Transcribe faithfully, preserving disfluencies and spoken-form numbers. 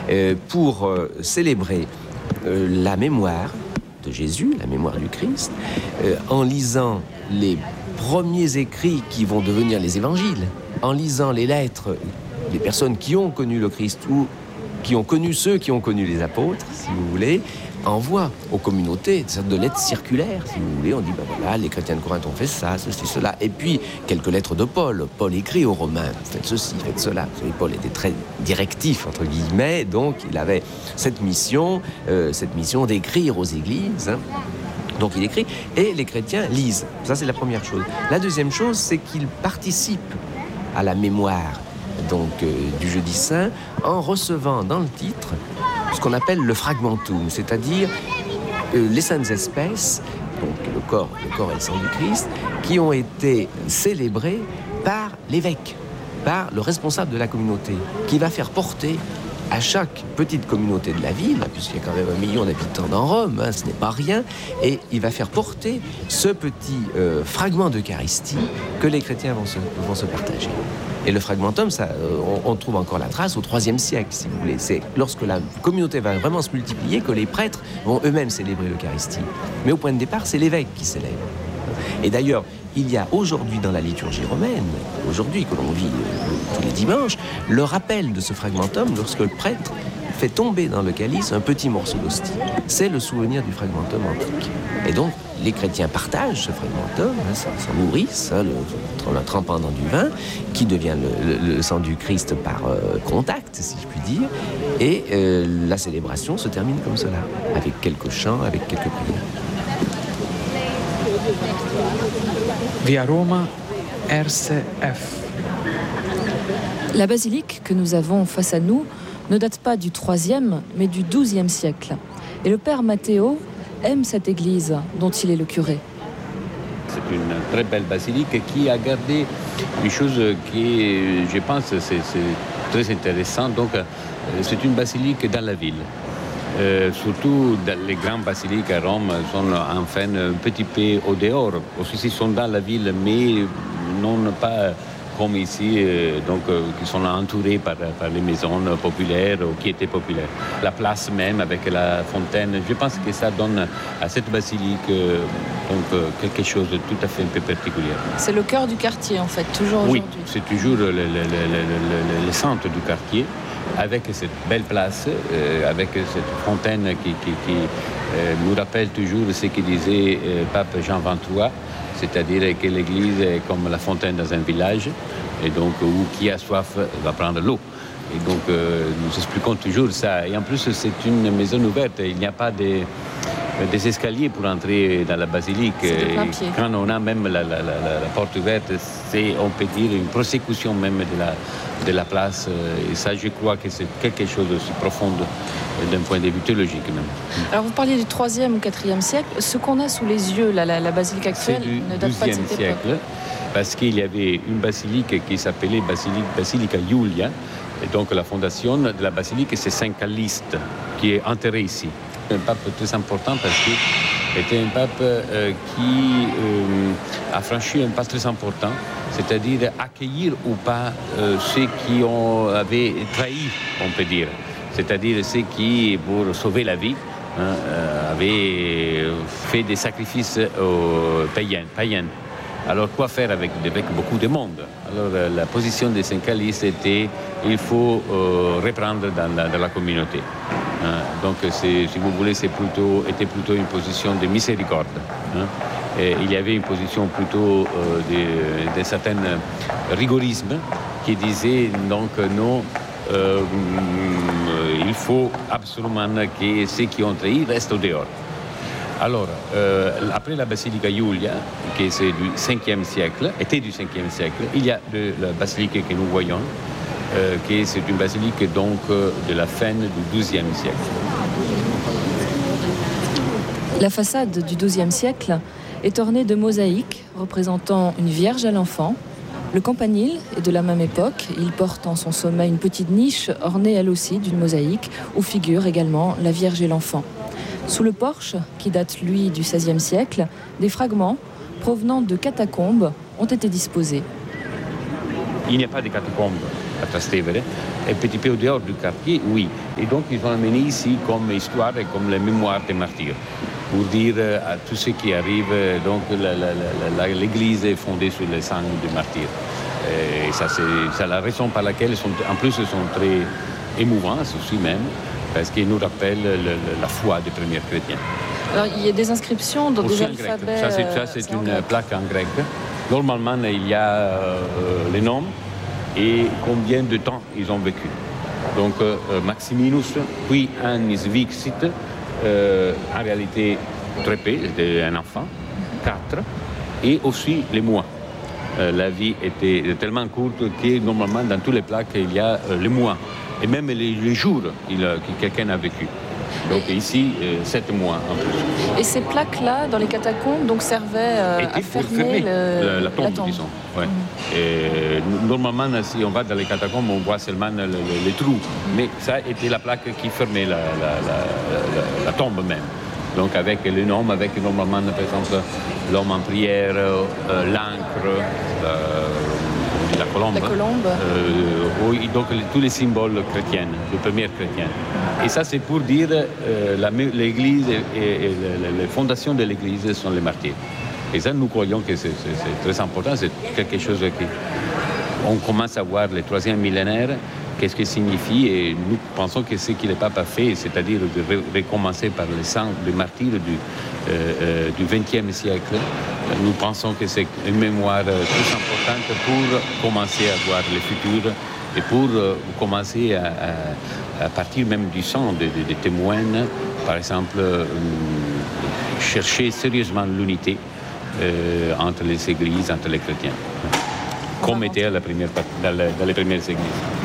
euh, pour euh, célébrer euh, la mémoire de Jésus, la mémoire du Christ, euh, en lisant les premiers écrits qui vont devenir les évangiles, en lisant les lettres des personnes qui ont connu le Christ ou qui ont connu ceux qui ont connu les apôtres, si vous voulez, envoie aux communautés une sorte de lettres circulaires, si vous voulez. On dit, ben voilà, les chrétiens de Corinthe ont fait ça, ceci, cela. Et puis, quelques lettres de Paul. Paul écrit aux Romains, faites ceci, faites cela. Vous savez, Paul était très directif, entre guillemets, donc il avait cette mission, euh, cette mission d'écrire aux églises, hein. Donc il écrit, et les chrétiens lisent. Ça, c'est la première chose. La deuxième chose, c'est qu'ils participent à la mémoire donc, euh, du Jeudi Saint en recevant dans le titre ce qu'on appelle le fragmentum, c'est-à-dire euh, les saintes espèces, donc le corps, le corps et le sang du Christ, qui ont été célébrés par l'évêque, par le responsable de la communauté, qui va faire porter à chaque petite communauté de la ville, puisqu'il y a quand même un million d'habitants dans Rome, hein, ce n'est pas rien, et il va faire porter ce petit euh, fragment d'Eucharistie que les chrétiens vont se, vont se partager. Et le fragmentum, ça, euh, on, on trouve encore la trace au troisième siècle, si vous voulez. C'est lorsque la communauté va vraiment se multiplier que les prêtres vont eux-mêmes célébrer l'Eucharistie. Mais au point de départ, c'est l'évêque qui célèbre. Et d'ailleurs, il y a aujourd'hui dans la liturgie romaine, aujourd'hui que l'on vit euh, tous les dimanches, le rappel de ce fragmentum lorsque le prêtre fait tomber dans le calice un petit morceau d'hostie. C'est le souvenir du fragmentum antique. Et donc, les chrétiens partagent ce fragmentum, hein, s'en nourrissent, hein, le, le trempant dans du vin, qui devient le, le, le sang du Christ par euh, contact, si je puis dire. Et euh, la célébration se termine comme cela, avec quelques chants, avec quelques prières. Via Roma, R C F. La basilique que nous avons face à nous ne date pas du troisième, mais du douzième siècle. Et le père Matteo aime cette église dont il est le curé. C'est une très belle basilique qui a gardé une chose qui, je pense, c'est, c'est très intéressant. Donc, c'est une basilique dans la ville. Euh, surtout dans les grandes basiliques à Rome sont enfin un petit peu au dehors. Aussi, ils sont dans la ville, mais non pas comme ici, euh, donc, euh, qui sont entourés par, par les maisons populaires ou qui étaient populaires. La place même avec la fontaine, je pense que ça donne à cette basilique euh, donc, euh, quelque chose de tout à fait un peu particulier. C'est le cœur du quartier en fait, toujours oui, aujourd'hui. C'est toujours le, le, le, le, le, le centre du quartier, avec cette belle place, euh, avec cette fontaine qui, qui, qui euh, nous rappelle toujours ce que disait euh, Pape Jean vingt-trois, c'est-à-dire que l'église est comme la fontaine dans un village, et donc où qui a soif va prendre l'eau. Et donc euh, nous expliquons toujours ça. Et en plus, c'est une maison ouverte, il n'y a pas de, des escaliers pour entrer dans la basilique. C'est de plein pied. Quand on a même la, la, la, la porte ouverte, c'est, on peut dire, une prosécution même de la, de la place. Et ça, je crois que c'est quelque chose de profond d'un point de vue théologique même. Alors vous parliez du troisième ou quatrième siècle. Ce qu'on a sous les yeux, la, la, la basilique actuelle, ne date pas de cette siècle, époque. Parce qu'il y avait une basilique qui s'appelait basilique, Basilica Iulia. Et donc la fondation de la basilique, c'est Saint Calliste, qui est enterré ici. Un pape très important parce qu'il était un pape euh, qui euh, a franchi un pas très important, c'est-à-dire accueillir ou pas euh, ceux qui ont, avaient trahi, on peut dire. C'est-à-dire ceux qui, pour sauver la vie, hein, euh, avaient fait des sacrifices aux païens. païens. Alors, quoi faire avec, avec beaucoup de monde? Alors, euh, la position de Saint Calliste était il faut euh, reprendre dans la, dans la communauté. Hein. Donc, c'est, si vous voulez, c'est plutôt, était plutôt une position de miséricorde. Hein. Et il y avait une position plutôt euh, de, de certain rigorisme qui disait donc non. Euh, il faut absolument que ceux qui ont trahi restent au dehors. Alors, euh, après la basilique Iulia, qui c'est du cinquième siècle, était du cinquième siècle, il y a de, la basilique que nous voyons, euh, qui c'est une basilique donc de la fin du douzième siècle. La façade du douzième siècle est ornée de mosaïques représentant une vierge à l'enfant. Le campanile est de la même époque. Il porte en son sommet une petite niche ornée elle aussi d'une mosaïque où figure également la Vierge et l'enfant. Sous le porche, qui date lui du seizième siècle, des fragments provenant de catacombes ont été disposés. Il n'y a pas de catacombes à Trastevere, et un petit peu au dehors du quartier, oui. Et donc ils ont amené ici comme histoire et comme les mémoires des martyrs, pour dire à tous ceux qui arrivent, donc la, la, la, l'église est fondée sur le sang des martyrs. Et ça, c'est, c'est la raison par laquelle, sont, en plus, ils sont très émouvants aussi même, parce qu'ils nous rappellent le, le, la foi des premiers chrétiens. Alors, il y a des inscriptions dans aussi des alphabets... Ça, c'est, ça, c'est, c'est une grec. Plaque en grec. Normalement, il y a euh, les noms et combien de temps ils ont vécu. Donc, euh, Maximinus, puis Annis Vixit, euh, en réalité, très peu, c'était un enfant, quatre, et aussi les mois. Euh, la vie était tellement courte que normalement, dans toutes les plaques, il y a euh, les mois, et même les, les jours il, que quelqu'un a vécu. Donc ici, euh, sept mois en plus. Et ces plaques-là, dans les catacombes, donc servaient euh, à fermer, le, la, la, tombe, la tombe, disons. Ouais. Mmh. Et, normalement, si on va dans les catacombes, on voit seulement le, le, les trous. Mmh. Mais ça était la plaque qui fermait la, la, la, la, la tombe même. Donc avec les noms, avec normalement, par exemple, l'homme en prière, euh, l'encre, euh, la colombe. La colombe. Euh, oui, donc les, tous les symboles chrétiens, les premiers chrétiens. Et ça, c'est pour dire euh, la, l'Église et, et, et les, les fondations de l'Église sont les martyrs. Et ça, nous croyons que c'est, c'est, c'est très important. C'est quelque chose qui... On commence à voir le troisième millénaire, qu'est-ce que signifie, et nous pensons que ce que le pape a fait, c'est-à-dire de re- recommencer par le sang des martyrs du, euh, euh, du vingtième siècle, nous pensons que c'est une mémoire euh, très importante pour commencer à voir le futur et pour euh, commencer à, à, à partir même du sang des de, de témoins, par exemple, euh, chercher sérieusement l'unité euh, entre les églises, entre les chrétiens, comme était à la première, dans, la, dans les premières églises.